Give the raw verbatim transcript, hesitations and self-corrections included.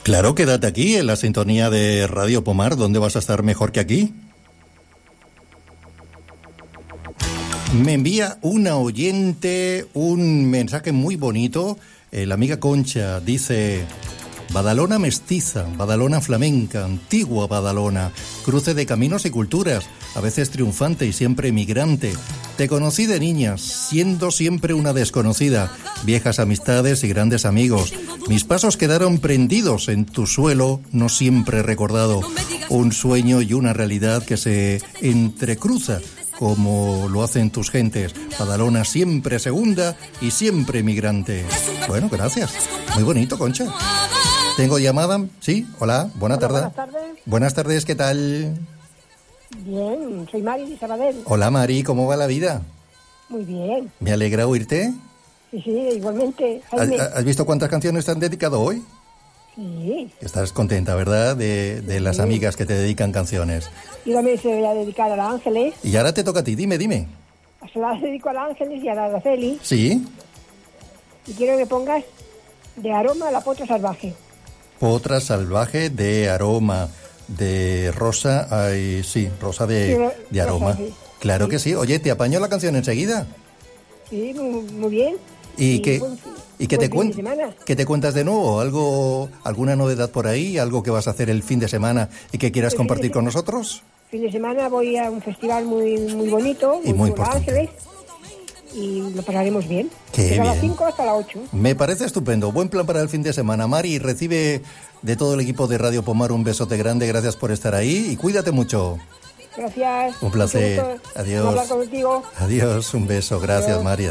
Claro, quédate aquí en la sintonía de Radio Pomar. ¿Dónde vas a estar mejor que aquí? Me envía una oyente un mensaje muy bonito. Eh, la amiga Concha dice: Badalona mestiza, Badalona flamenca, antigua Badalona, cruce de caminos y culturas, a veces triunfante y siempre emigrante. Te conocí de niña, siendo siempre una desconocida, viejas amistades y grandes amigos. Mis pasos quedaron prendidos en tu suelo, no siempre recordado. Un sueño y una realidad que se entrecruza, como lo hacen tus gentes. Badalona siempre segunda y siempre emigrante. Bueno, gracias. Muy bonito, Concha. ¿Tengo llamada? Sí, hola, buena Hola, tarde. buenas tardes. Buenas tardes, ¿qué tal? Bien, soy Mari de Sabadell. Hola, Mari, ¿cómo va la vida? Muy bien. Me alegra oírte. Sí, sí, igualmente. ¿Has, Jaime. has visto cuántas canciones te han dedicado hoy? Sí. Estás contenta, ¿verdad? De, de las Sí. amigas que te dedican canciones. Yo también se voy a dedicar a la Ángeles. Y ahora te toca a ti, dime, dime. Se la dedico a la Ángeles y a la Araceli. ¿Sí? Y quiero que pongas de aroma a la potra salvaje. Potra salvaje de aroma, de Rosa, ay, sí, Rosa de, Sí, ro- de aroma. Rosa, sí. Claro Sí. que sí. Oye, ¿te apaño la canción enseguida? Sí, muy, muy bien. ¿Y, qué, buen- y qué, buen te fin de cuen- semana. qué te cuentas de nuevo? ¿Algo, ¿Alguna novedad por ahí? ¿Algo que vas a hacer el fin de semana y que quieras El fin de compartir se- con nosotros? Fin de semana voy a un festival muy muy bonito, Y muy chulo, importante. Ángeles, y lo pasaremos bien. Qué Desde las bien. cinco hasta las ocho. Me parece estupendo. Buen plan para el fin de semana. Mari, recibe de todo el equipo de Radio Pomar un besote grande. Gracias por estar ahí y cuídate mucho. Gracias. Un placer. Mucho gusto en Adiós. hablar contigo. Adiós, un beso. Gracias, Adiós. Mari.